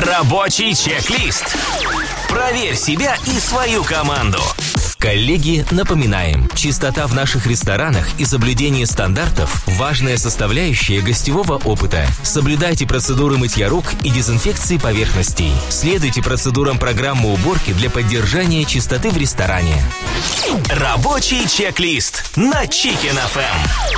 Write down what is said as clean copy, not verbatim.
Рабочий чек-лист. Проверь себя и свою команду. Коллеги, напоминаем, чистота в наших ресторанах и соблюдение стандартов – важная составляющая гостевого опыта. Соблюдайте процедуры мытья рук и дезинфекции поверхностей. Следуйте процедурам программы уборки для поддержания чистоты в ресторане. Рабочий чек-лист на Chicken FM.